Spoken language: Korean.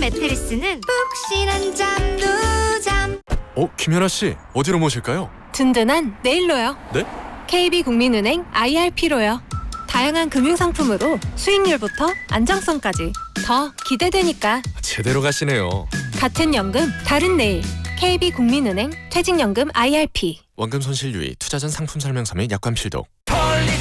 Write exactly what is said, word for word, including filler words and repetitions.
매트리스는 푹신한 잠도 잠. 어, 김연아 씨, 어디로 모실까요? 든든한 내일로요. 네? 케이비국민은행 아이알피로요. 다양한 금융상품으로 수익률부터 안정성까지 더 기대되니까. 제대로 가시네요. 같은 연금, 다른 내일. 케이비국민은행 퇴직연금 아이알피. 원금 손실 유의, 투자 전 상품 설명서 및 약관 필독.